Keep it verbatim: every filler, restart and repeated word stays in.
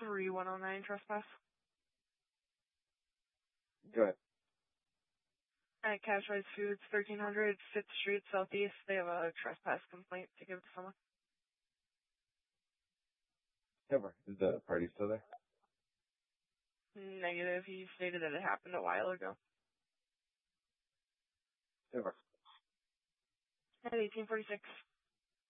three one oh nine trespass. Go ahead. At Cashwise Foods, thirteen hundred fifth Street Southeast. They have a trespass complaint to give to someone. Never. Is the party still there? Negative. He stated that it happened a while ago. Never. At eighteen forty-six.